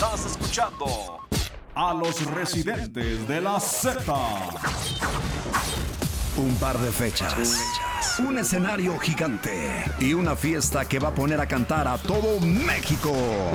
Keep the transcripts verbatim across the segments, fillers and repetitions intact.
Estás escuchando a los residentes de la Z. Un par de fechas, un escenario gigante y una fiesta que va a poner a cantar a todo México.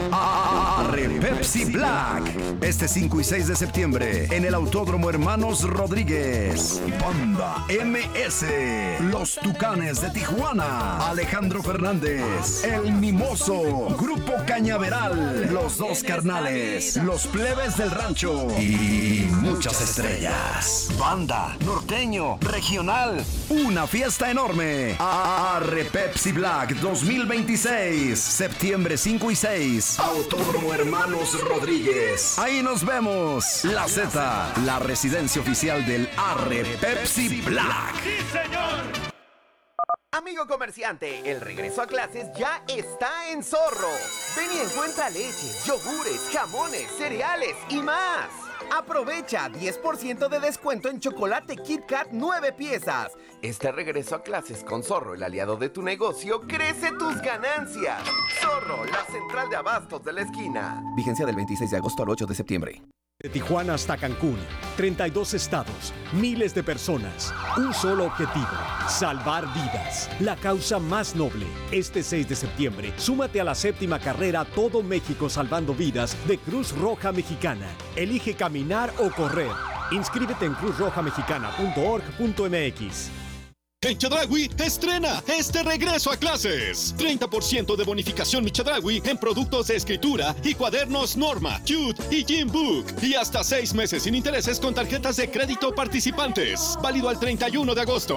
Arre Pepsi Black. Este cinco y seis de septiembre en el Autódromo Hermanos Rodríguez. Banda M S, Los Tucanes de Tijuana, Alejandro Fernández, El Mimoso, Grupo Cañaveral, Los Dos Carnales, Los Plebes del Rancho y muchas estrellas. Banda, norteño, regional. Una fiesta enorme. Arre Pepsi Black dos mil veintiséis. Septiembre cinco y seis. Autódromo Hermanos Rodríguez. Ahí nos vemos. La Z, la residencia oficial del Arre Pepsi Black. ¡Sí, señor! Amigo comerciante, el regreso a clases ya está en Zorro. Ven y encuentra leche, yogures, jamones, cereales y más. Aprovecha diez por ciento de descuento en chocolate Kit Kat nueve piezas. Este regreso a clases con Zorro, el aliado de tu negocio, crece tus ganancias. Zorro, la central de abastos de la esquina. Vigencia del veintiséis de agosto al ocho de septiembre. De Tijuana hasta Cancún, treinta y dos estados, miles de personas, un solo objetivo, salvar vidas, la causa más noble. Este seis de septiembre, súmate a la séptima carrera Todo México Salvando Vidas de Cruz Roja Mexicana. Elige caminar o correr. Inscríbete en cruz roja mexicana punto org punto m x. En Chedraui estrena este regreso a clases. treinta por ciento de bonificación Chedraui en productos de escritura y cuadernos Norma, Cute y Jim Book. Y hasta seis meses sin intereses con tarjetas de crédito participantes. Válido al treinta y uno de agosto.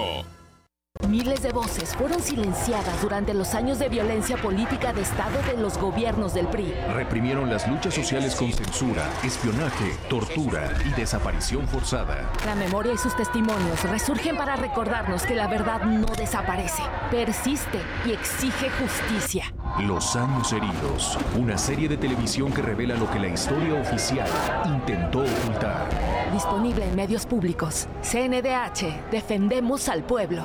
Miles de voces fueron silenciadas durante los años de violencia política de Estado de los gobiernos del P R I. Reprimieron las luchas sociales con censura, espionaje, tortura y desaparición forzada. La memoria y sus testimonios resurgen para recordarnos que la verdad no desaparece, persiste y exige justicia. Los años heridos, una serie de televisión que revela lo que la historia oficial intentó ocultar. Disponible en medios públicos. C N D H, defendemos al pueblo.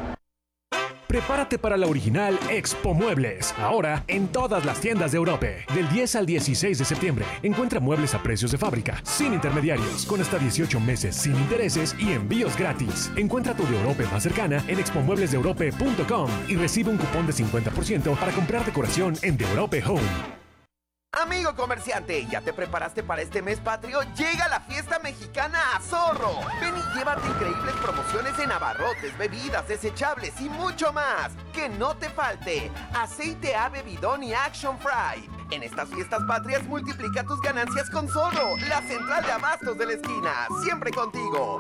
Prepárate para la original Expo Muebles, ahora en todas las tiendas de Europe. Del diez al dieciséis de septiembre, encuentra muebles a precios de fábrica, sin intermediarios, con hasta dieciocho meses sin intereses y envíos gratis. Encuentra tu de Europe más cercana en expo muebles de europe punto com y recibe un cupón de cincuenta por ciento para comprar decoración en The Europe Home. Amigo comerciante, ¿ya te preparaste para este mes patrio? Llega la fiesta mexicana a Zorro. Ven y llévate increíbles promociones en abarrotes, bebidas, desechables y mucho más. Que no te falte aceite ave bidón y Action Fry. En estas fiestas patrias multiplica tus ganancias con Zorro, la central de abastos de la esquina. Siempre contigo.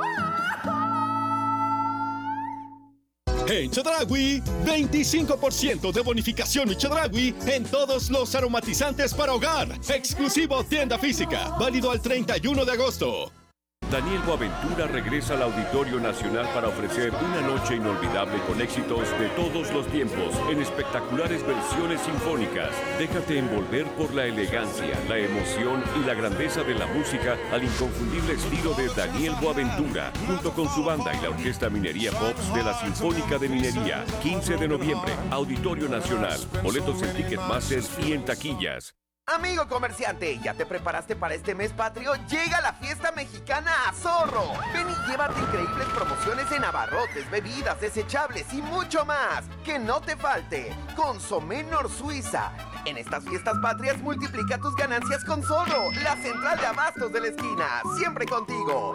En Chedraui, veinticinco por ciento de bonificación Chedraui en todos los aromatizantes para hogar. Exclusivo tienda física. Válido al treinta y uno de agosto. Daniel Boaventura regresa al Auditorio Nacional para ofrecer una noche inolvidable con éxitos de todos los tiempos en espectaculares versiones sinfónicas. Déjate envolver por la elegancia, la emoción y la grandeza de la música al inconfundible estilo de Daniel Boaventura, junto con su banda y la Orquesta Minería Pops de la Sinfónica de Minería. quince de noviembre, Auditorio Nacional. Boletos en Ticketmaster y en taquillas. Amigo comerciante, ¿ya te preparaste para este mes patrio? Llega la fiesta mexicana a Zorro. Ven y llévate increíbles promociones en abarrotes, bebidas, desechables y mucho más. Que no te falte Consomé Nor Suiza. En estas fiestas patrias multiplica tus ganancias con Zorro, la central de abastos de la esquina. Siempre contigo.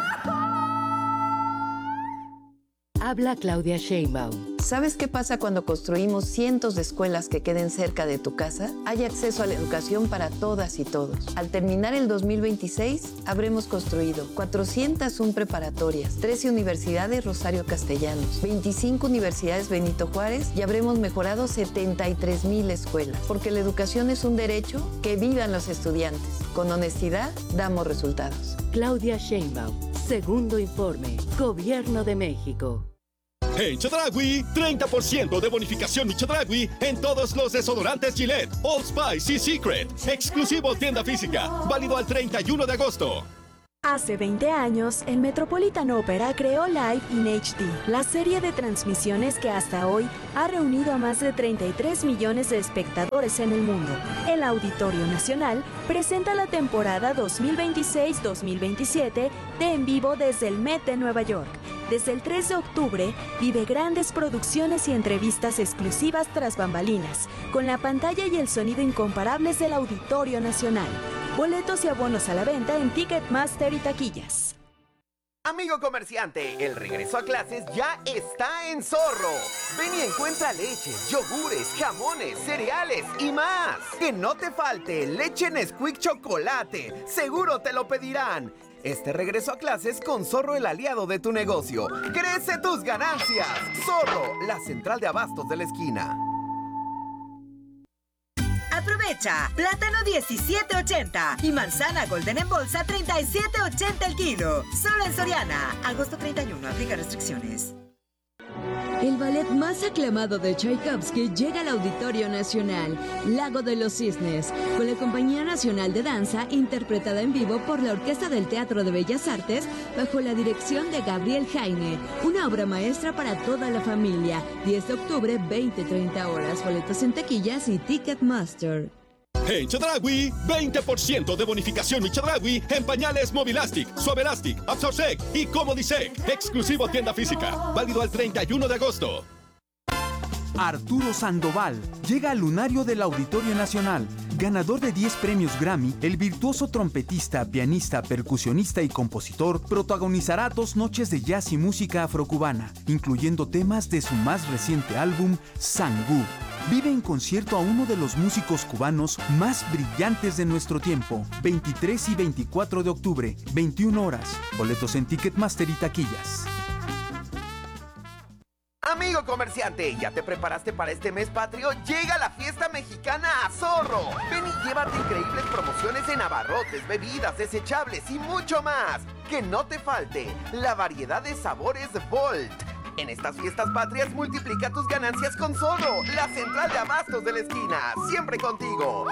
Habla Claudia Sheinbaum. ¿Sabes qué pasa cuando construimos cientos de escuelas que queden cerca de tu casa? Hay acceso a la educación para todas y todos. Al terminar el dos mil veintiséis, habremos construido cuatrocientas una preparatorias, trece universidades Rosario Castellanos, veinticinco universidades Benito Juárez y habremos mejorado setenta y tres mil escuelas. Porque la educación es un derecho, que vivan los estudiantes. Con honestidad, damos resultados. Claudia Sheinbaum. Segundo informe. Gobierno de México. En Chedraui, treinta por ciento de bonificación Chedraui en todos los desodorantes Gillette, Old Spice y Secret. Exclusivo tienda física. Válido al treinta y uno de agosto. Hace veinte años, el Metropolitan Opera creó Live in H D, la serie de transmisiones que hasta hoy ha reunido a más de treinta y tres millones de espectadores en el mundo. El Auditorio Nacional presenta la temporada dos mil veintiséis dos mil veintisiete de En Vivo desde el Met de Nueva York. Desde el tres de octubre, vive grandes producciones y entrevistas exclusivas tras bambalinas, con la pantalla y el sonido incomparables del Auditorio Nacional. Boletos y abonos a la venta en Ticketmaster y taquillas. Amigo comerciante, el regreso a clases ya está en Zorro. Ven y encuentra leches, yogures, jamones, cereales y más. Que no te falte leche Nesquik chocolate. Seguro te lo pedirán. Este regreso a clases con Zorro, el aliado de tu negocio. ¡Crece tus ganancias! Zorro, la central de abastos de la esquina. Aprovecha, plátano diecisiete ochenta y manzana golden en bolsa treinta y siete ochenta el kilo. Solo en Soriana. Agosto treinta y uno, aplica restricciones. El ballet más aclamado de Tchaikovsky llega al Auditorio Nacional, Lago de los Cisnes, con la Compañía Nacional de Danza, interpretada en vivo por la Orquesta del Teatro de Bellas Artes, bajo la dirección de Gabriel Jaime. Una obra maestra para toda la familia. diez de octubre, veinte treinta horas. Boletos en taquillas y Ticketmaster. En Chedraui, veinte por ciento de bonificación mi Chedraui en pañales Movilastic, Suavelastic, Absorsec y Comodisec. Exclusivo tienda física. Válido al treinta y uno de agosto. Arturo Sandoval llega al lunario del Auditorio Nacional. Ganador de diez premios Grammy, el virtuoso trompetista, pianista, percusionista y compositor protagonizará dos noches de jazz y música afrocubana, incluyendo temas de su más reciente álbum, Sangú. Vive en concierto a uno de los músicos cubanos más brillantes de nuestro tiempo. veintitrés y veinticuatro de octubre, veintiuna horas. Boletos en Ticketmaster y taquillas. Amigo comerciante, ¿ya te preparaste para este mes patrio? Llega la fiesta mexicana a Zorro. Ven y llévate increíbles promociones en abarrotes, bebidas, desechables y mucho más. Que no te falte la variedad de sabores Volt. En estas fiestas patrias multiplica tus ganancias con Zorro, la central de abastos de la esquina. Siempre contigo.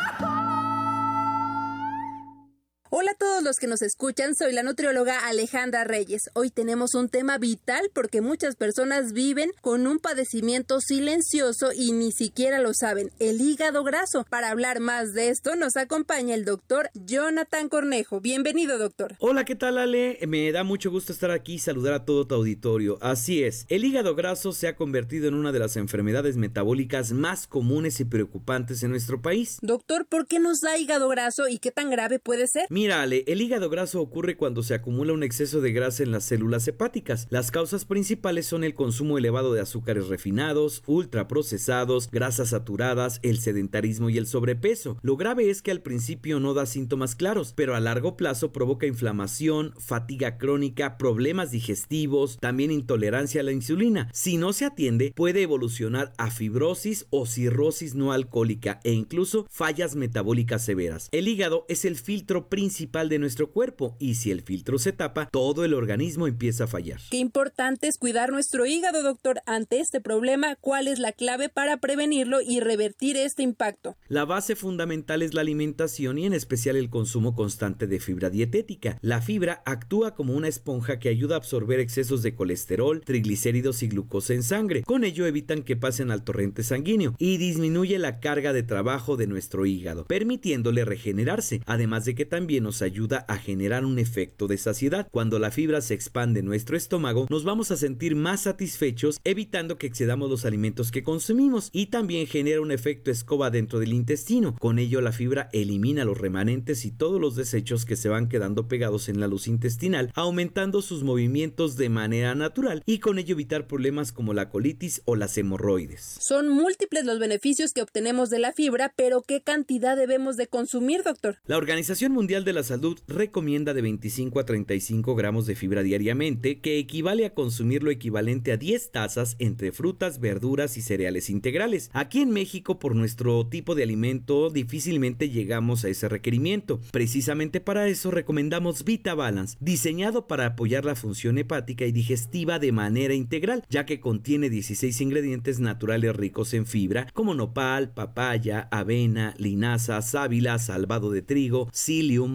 Hola a todos los que nos escuchan, soy la nutrióloga Alejandra Reyes. Hoy tenemos un tema vital porque muchas personas viven con un padecimiento silencioso y ni siquiera lo saben, el hígado graso. Para hablar más de esto nos acompaña el doctor Jonathan Cornejo. Bienvenido, doctor. Hola, ¿qué tal, Ale? Me da mucho gusto estar aquí y saludar a todo tu auditorio. Así es, el hígado graso se ha convertido en una de las enfermedades metabólicas más comunes y preocupantes en nuestro país. Doctor, ¿por qué nos da hígado graso y qué tan grave puede ser? Mira, Ale, el hígado graso ocurre cuando se acumula un exceso de grasa en las células hepáticas. Las causas principales son el consumo elevado de azúcares refinados, ultraprocesados, grasas saturadas, el sedentarismo y el sobrepeso. Lo grave es que al principio no da síntomas claros, pero a largo plazo provoca inflamación, fatiga crónica, problemas digestivos, también intolerancia a la insulina. Si no se atiende, puede evolucionar a fibrosis o cirrosis no alcohólica e incluso fallas metabólicas severas. El hígado es el filtro principal de nuestro cuerpo y si el filtro se tapa, todo el organismo empieza a fallar. Qué importante es cuidar nuestro hígado, doctor. Ante este problema, ¿cuál es la clave para prevenirlo y revertir este impacto? La base fundamental es la alimentación y en especial el consumo constante de fibra dietética. La fibra actúa como una esponja que ayuda a absorber excesos de colesterol, triglicéridos y glucosa en sangre. Con ello evitan que pasen al torrente sanguíneo y disminuye la carga de trabajo de nuestro hígado, permitiéndole regenerarse, además de que también nos ayuda a generar un efecto de saciedad. Cuando la fibra se expande en nuestro estómago, nos vamos a sentir más satisfechos, evitando que excedamos los alimentos que consumimos, y también genera un efecto escoba dentro del intestino. Con ello, la fibra elimina los remanentes y todos los desechos que se van quedando pegados en la luz intestinal, aumentando sus movimientos de manera natural y con ello evitar problemas como la colitis o las hemorroides. Son múltiples los beneficios que obtenemos de la fibra, pero ¿qué cantidad debemos de consumir, doctor? La Organización Mundial de la Salud recomienda de veinticinco a treinta y cinco gramos de fibra diariamente, que equivale a consumir lo equivalente a diez tazas entre frutas, verduras y cereales integrales. Aquí en México, por nuestro tipo de alimento, difícilmente llegamos a ese requerimiento. Precisamente para eso recomendamos VitaBalance, diseñado para apoyar la función hepática y digestiva de manera integral, ya que contiene dieciséis ingredientes naturales ricos en fibra, como nopal, papaya, avena, linaza, sábila, salvado de trigo, psyllium,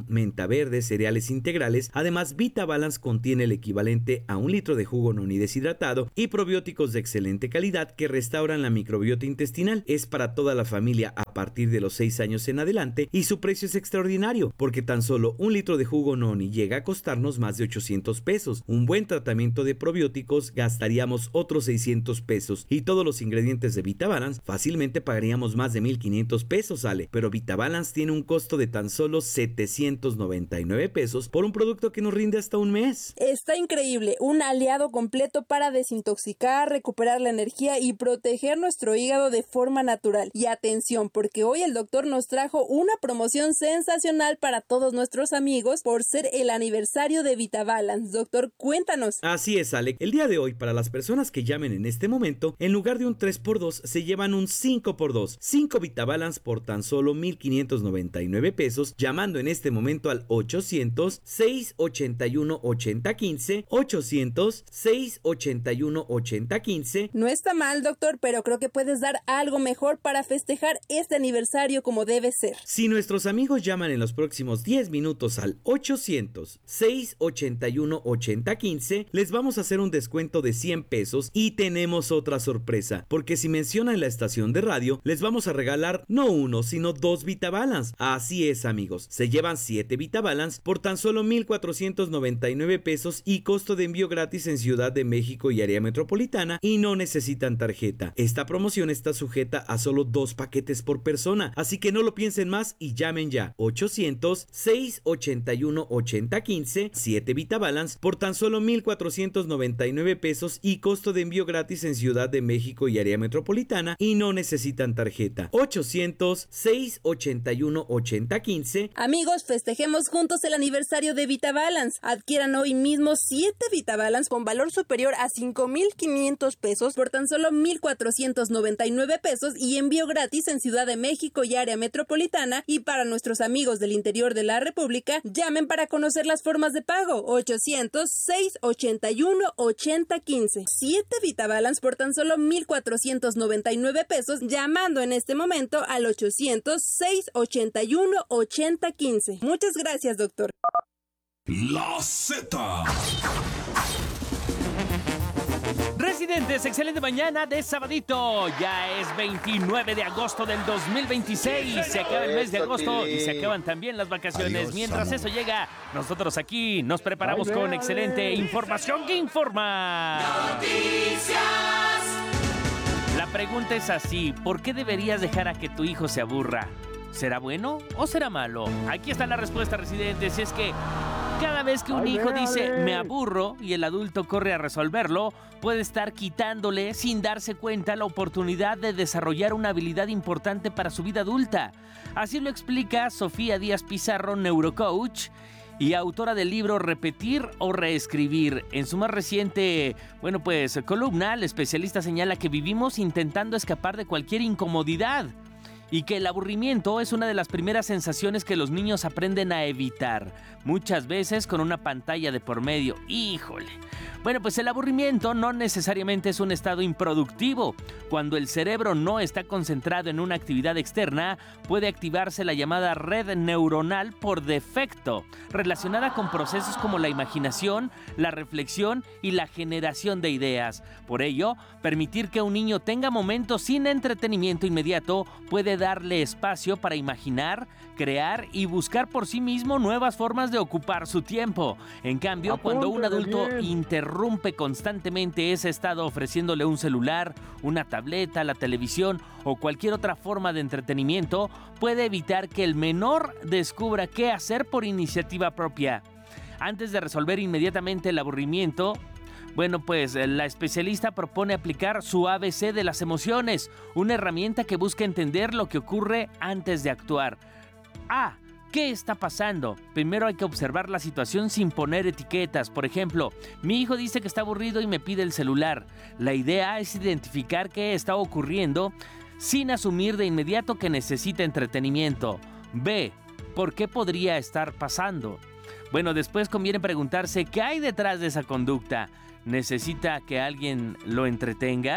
con menta verde, cereales integrales. Además, VitaBalance contiene el equivalente a un litro de jugo noni deshidratado y probióticos de excelente calidad que restauran la microbiota intestinal. Es para toda la familia a partir de los seis años en adelante y su precio es extraordinario porque tan solo un litro de jugo noni llega a costarnos más de ochocientos pesos. Un buen tratamiento de probióticos gastaríamos otros seiscientos pesos y todos los ingredientes de VitaBalance fácilmente pagaríamos más de mil quinientos pesos, Ale, pero VitaBalance tiene un costo de tan solo setecientos noventa y nueve pesos por un producto que nos rinde hasta un mes. Está increíble, un aliado completo para desintoxicar, recuperar la energía y proteger nuestro hígado de forma natural. Y atención, porque hoy el doctor nos trajo una promoción sensacional para todos nuestros amigos por ser el aniversario de VitaBalance. Doctor, cuéntanos. Así es, Ale. El día de hoy, para las personas que llamen en este momento, en lugar de un tres por dos, se llevan un cinco por dos. cinco VitaBalance por tan solo mil quinientos noventa y nueve pesos, llamando en este momento al ochocientos, seiscientos ochenta y uno, ochenta quince, ochocientos, seiscientos ochenta y uno, ochenta quince. No está mal, doctor, pero creo que puedes dar algo mejor para festejar este aniversario como debe ser. Si nuestros amigos llaman en los próximos diez minutos al ochocientos, seiscientos ochenta y uno, ochenta quince, les vamos a hacer un descuento de cien pesos y tenemos otra sorpresa, porque si mencionan la estación de radio, les vamos a regalar no uno, sino dos VitaBalance. Así es, amigos, se llevan siete VitaBalance por tan solo mil cuatrocientos noventa y nueve pesos y costo de envío gratis en Ciudad de México y área metropolitana y no necesitan tarjeta. Esta promoción está sujeta a solo dos paquetes por persona, así que no lo piensen más y llamen ya. ochocientos, seiscientos ochenta y uno, ochenta quince, siete VitaBalance por tan solo mil cuatrocientos noventa y nueve pesos y costo de envío gratis en Ciudad de México y área metropolitana y no necesitan tarjeta. ochocientos, seiscientos ochenta y uno, ochenta quince. Amigos, festejemos juntos el aniversario de VitaBalance. Adquieran hoy mismo siete VitaBalance con valor superior a cinco mil quinientos pesos por tan solo mil cuatrocientos noventa y nueve pesos y envío gratis en Ciudad de México y área metropolitana. Y para nuestros amigos del interior de la República, llamen para conocer las formas de pago. ochocientos, seiscientos ochenta y uno, ochenta quince. siete VitaBalance por tan solo mil cuatrocientos noventa y nueve pesos llamando en este momento al ochocientos, seiscientos ochenta y uno, ochenta quince. Muchas gracias, doctor. La Z. Residentes, excelente mañana de sabadito. Ya es veintinueve de agosto del dos mil veintiséis. Se acaba el mes de agosto y se acaban también las vacaciones. Adiós, Mientras amo. eso llega, nosotros aquí nos preparamos con excelente información que informa. Noticias. La pregunta es así: ¿por qué deberías dejar a que tu hijo se aburra? ¿Será bueno o será malo? Aquí está la respuesta, residentes. Es que cada vez que un hijo dice me aburro y el adulto corre a resolverlo, puede estar quitándole sin darse cuenta la oportunidad de desarrollar una habilidad importante para su vida adulta. Así lo explica Sofía Díaz Pizarro, neurocoach y autora del libro Repetir o Reescribir. En su más reciente, bueno pues, columna, el especialista señala que vivimos intentando escapar de cualquier incomodidad y que el aburrimiento es una de las primeras sensaciones que los niños aprenden a evitar, muchas veces con una pantalla de por medio. ¡Híjole! Bueno, pues el aburrimiento no necesariamente es un estado improductivo. Cuando el cerebro no está concentrado en una actividad externa, puede activarse la llamada red neuronal por defecto, relacionada con procesos como la imaginación, la reflexión y la generación de ideas. Por ello, permitir que un niño tenga momentos sin entretenimiento inmediato puede darle espacio para imaginar, crear y buscar por sí mismo nuevas formas de ocupar su tiempo. En cambio, cuando un adulto interrumpe constantemente ese estado ofreciéndole un celular, una tableta, la televisión o cualquier otra forma de entretenimiento, puede evitar que el menor descubra qué hacer por iniciativa propia. Antes de resolver inmediatamente el aburrimiento, bueno, pues la especialista propone aplicar su A B C de las emociones, una herramienta que busca entender lo que ocurre antes de actuar. A. ¿Qué está pasando? Primero hay que observar la situación sin poner etiquetas. Por ejemplo, mi hijo dice que está aburrido y me pide el celular. La idea es identificar qué está ocurriendo sin asumir de inmediato que necesita entretenimiento. B. ¿Por qué podría estar pasando? Bueno, después conviene preguntarse qué hay detrás de esa conducta. ¿Necesita que alguien lo entretenga?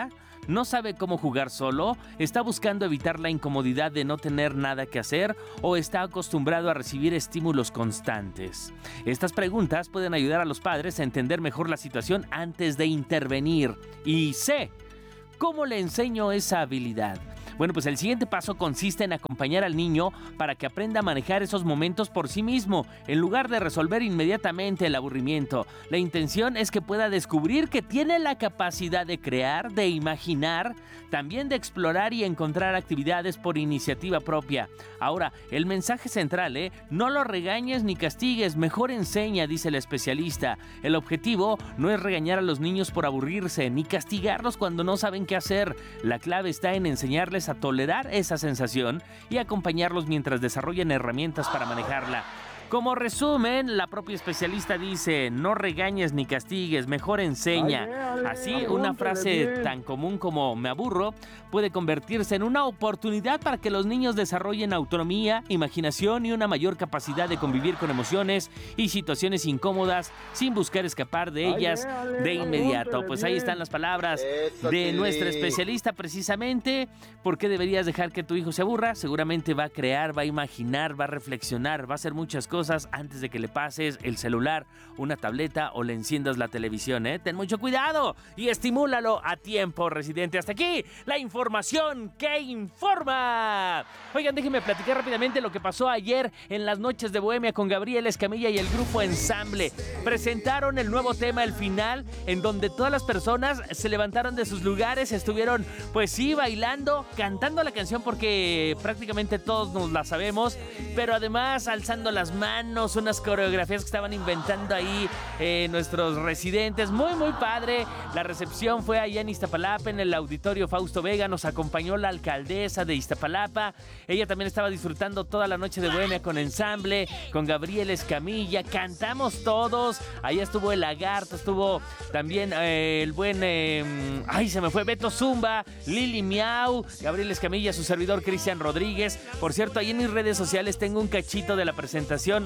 ¿No sabe cómo jugar solo? ¿Está buscando evitar la incomodidad de no tener nada que hacer? ¿O está acostumbrado a recibir estímulos constantes? Estas preguntas pueden ayudar a los padres a entender mejor la situación antes de intervenir. Y C, ¿cómo le enseño esa habilidad? Bueno, pues el siguiente paso consiste en acompañar al niño para que aprenda a manejar esos momentos por sí mismo, en lugar de resolver inmediatamente el aburrimiento. La intención es que pueda descubrir que tiene la capacidad de crear, de imaginar, también de explorar y encontrar actividades por iniciativa propia. Ahora, el mensaje central, ¿eh? No lo regañes ni castigues, mejor enseña, dice el especialista. El objetivo no es regañar a los niños por aburrirse, ni castigarlos cuando no saben qué hacer. La clave está en enseñarles a tolerar esa sensación y acompañarlos mientras desarrollan herramientas para manejarla. Como resumen, la propia especialista dice: no regañes ni castigues, mejor enseña. Así, una frase tan común como "me aburro" puede convertirse en una oportunidad para que los niños desarrollen autonomía, imaginación y una mayor capacidad de convivir con emociones y situaciones incómodas sin buscar escapar de ellas de inmediato. Pues ahí están las palabras de nuestra especialista precisamente. ¿Por qué deberías dejar que tu hijo se aburra? Seguramente va a crear, va a imaginar, va a reflexionar, va a hacer muchas cosas cosas antes de que le pases el celular, una tableta o le enciendas la televisión, ¿eh? Ten mucho cuidado y estimúlalo a tiempo, residente. Hasta aquí la información que informa. Oigan, déjenme platicar rápidamente lo que pasó ayer en las noches de Bohemia con Gabriel Escamilla y el grupo Ensamble. Presentaron el nuevo tema, El Final, en donde todas las personas se levantaron de sus lugares, estuvieron, pues sí, bailando, cantando la canción porque prácticamente todos nos la sabemos, pero además alzando las manos, Manos, unas coreografías que estaban inventando ahí eh, nuestros residentes. Muy, muy padre. La recepción fue allá en Iztapalapa, en el Auditorio Fausto Vega. Nos acompañó la alcaldesa de Iztapalapa. Ella también estaba disfrutando toda la noche de Bohemia con Ensamble, con Gabriel Escamilla. Cantamos todos. Allá estuvo el Lagarto, estuvo también eh, el buen... Eh, ay, se me fue Beto Zumba, Lili Miau, Gabriel Escamilla, su servidor Cristian Rodríguez. Por cierto, ahí en mis redes sociales tengo un cachito de la presentación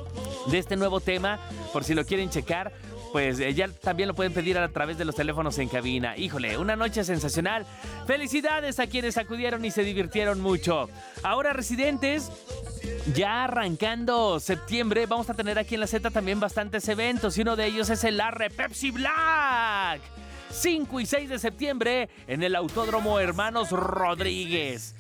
de este nuevo tema, por si lo quieren checar, pues eh, ya también lo pueden pedir a través de los teléfonos en cabina. Híjole, una noche sensacional. Felicidades a quienes acudieron y se divirtieron mucho. Ahora, residentes, ya arrancando septiembre, vamos a tener aquí en la Z también bastantes eventos y uno de ellos es el Arre Pepsi Black. cinco y seis de septiembre en el Autódromo Hermanos Rodríguez.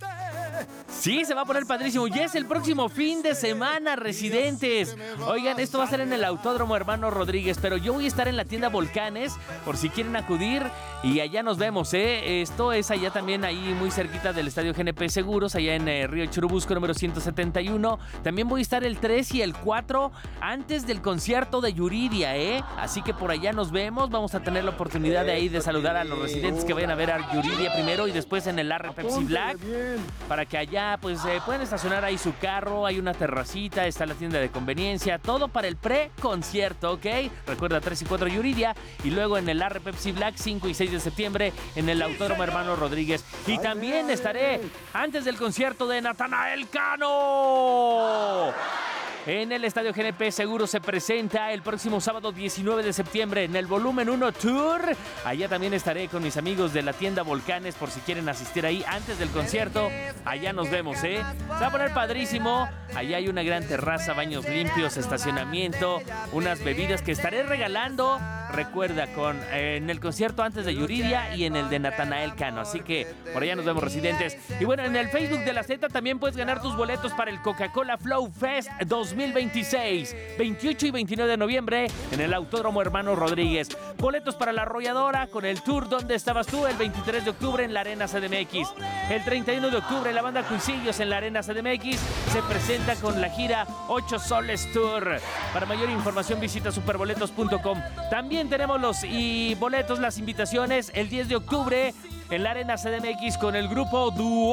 Sí, se va a poner padrísimo. Ya es el próximo fin de semana, residentes. Oigan, esto va a ser en el Autódromo Hermano Rodríguez, pero yo voy a estar en la tienda Volcanes por si quieren acudir y allá nos vemos, ¿eh? Esto es allá también, ahí muy cerquita del Estadio G N P Seguros, allá en eh, Río Churubusco, número ciento setenta y uno. También voy a estar el tres y el cuatro antes del concierto de Yuridia, ¿eh? Así que por allá nos vemos. Vamos a tener la oportunidad de ahí de saludar a los residentes que vayan a ver a Yuridia primero y después en el Arre Pepsi Black, para que allá pues eh, pueden estacionar ahí su carro. Hay una terracita, está la tienda de conveniencia, todo para el pre-concierto, ¿ok? Recuerda, tres y cuatro Yuridia y luego en el Arre Pepsi Black cinco y seis de septiembre en el Autódromo Hermano Rodríguez. Y también estaré antes del concierto de Natanael Cano. En el Estadio G N P Seguro se presenta el próximo sábado diecinueve de septiembre en el Volumen uno Tour. Allá también estaré con mis amigos de la tienda Volcanes por si quieren asistir ahí antes del concierto. Allá nos vemos, ¿eh? Se va a poner padrísimo. Allá hay una gran terraza, baños limpios, estacionamiento, unas bebidas que estaré regalando. Recuerda, con eh, en el concierto antes de Yuridia y en el de Natanael Cano. Así que por allá nos vemos, residentes. Y bueno, en el Facebook de la Z también puedes ganar tus boletos para el Coca-Cola Flow Fest dos mil veintiséis, veintiocho y veintinueve de noviembre en el Autódromo Hermano Rodríguez. Boletos para la Arrolladora con el tour ¿Dónde estabas tú? El veintitrés de octubre en la Arena C D M X. El treinta y uno de octubre la banda Cuisillos en la Arena C D M X se presenta con la gira ocho Soles Tour. Para mayor información visita superboletos punto com. También tenemos los y boletos, las invitaciones el diez de octubre en la Arena C D M X con el grupo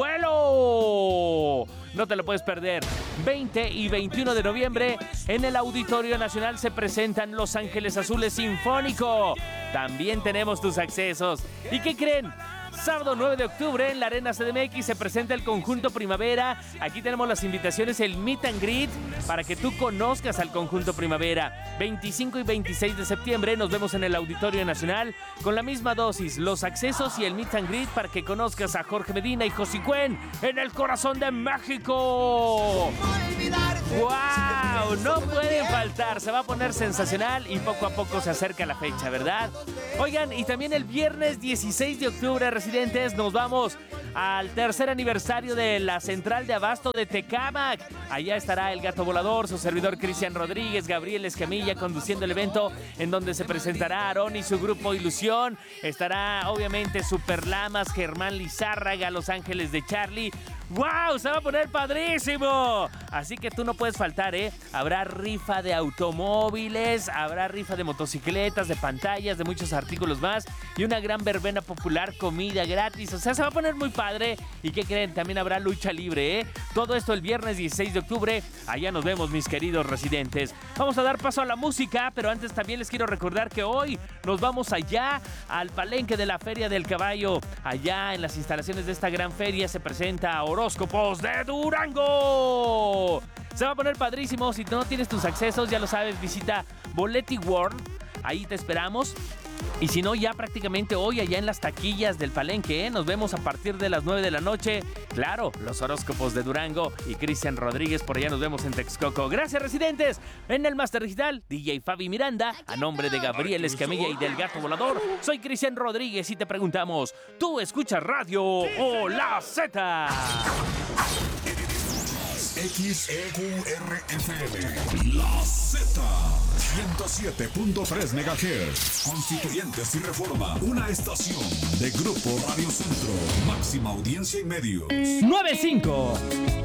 Duelo. No te lo puedes perder. veinte y veintiuno de noviembre en el Auditorio Nacional se presentan Los Ángeles Azules Sinfónico. También tenemos tus accesos. ¿Y qué creen? sábado nueve de octubre en la Arena C D M X se presenta el Conjunto Primavera. Aquí tenemos las invitaciones, el Meet and Greet, para que tú conozcas al Conjunto Primavera. veinticinco y veintiséis de septiembre nos vemos en el Auditorio Nacional con la misma dosis, los accesos y el Meet and Greet para que conozcas a Jorge Medina y Josicuen en el corazón de México. ¡Wow! No pueden faltar, se va a poner sensacional y poco a poco se acerca la fecha, ¿verdad? Oigan, y también el viernes dieciséis de octubre, residentes, nos vamos al tercer aniversario de la Central de Abasto de Tecámac. Allá estará el Gato Volador, su servidor Cristian Rodríguez, Gabriel Escamilla conduciendo el evento en donde se presentará Aarón y su grupo Ilusión. Estará obviamente Super Lamas, Germán Lizárraga, Los Ángeles de Charlie. ¡Wow! ¡Se va a poner padrísimo! Así que tú no puedes faltar, ¿eh? Habrá rifa de automóviles, habrá rifa de motocicletas, de pantallas, de muchos artículos más y una gran verbena popular, comida gratis. O sea, se va a poner muy padre. ¿Y qué creen? También habrá lucha libre, ¿eh? Todo esto el viernes dieciséis de octubre. Allá nos vemos, mis queridos residentes. Vamos a dar paso a la música, pero antes también les quiero recordar que hoy nos vamos allá al palenque de la Feria del Caballo. Allá en las instalaciones de esta gran feria se presenta Horóscopos de Durango. Se va a poner padrísimo. Si no tienes tus accesos, ya lo sabes, visita Boleti World. Ahí te esperamos. Y si no, ya prácticamente hoy allá en las taquillas del palenque, ¿eh? Nos vemos a partir de las nueve de la noche. Claro, los Horóscopos de Durango y Cristian Rodríguez, por allá nos vemos en Texcoco. Gracias, residentes. En el Master Digital, D J Fabi Miranda, a nombre de Gabriel Escamilla y del Gato Volador, soy Cristian Rodríguez y te preguntamos, ¿tú escuchas radio o la Z? X E Q R F M, la Z, ciento siete punto tres megahertz, Constituyentes y Reforma, una estación de Grupo Radio Centro, máxima audiencia y medios. nueve cinco